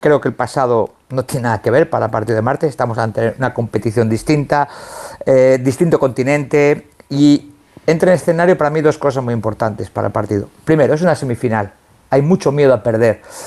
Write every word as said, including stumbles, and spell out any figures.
Creo que el pasado no tiene nada que ver para el partido de martes. Estamos ante una competición distinta, eh, distinto continente y entra en escenario para mí dos cosas muy importantes para el partido. Primero, es una semifinal. Hay mucho miedo a perder.